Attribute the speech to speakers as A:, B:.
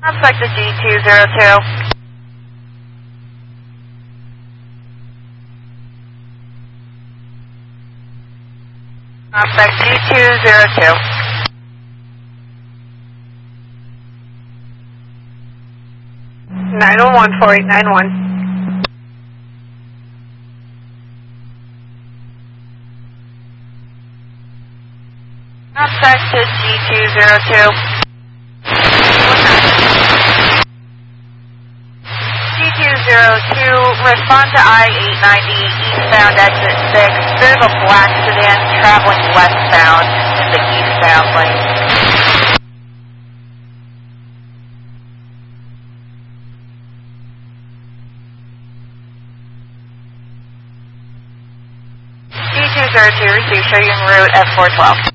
A: Contact the G202. Contact G202.
B: Nine one 4891.
A: Contact the G202. G202, respond to I-890 eastbound exit 6. There's a black sedan traveling westbound in the eastbound lane. G202, receive, show you en route F412.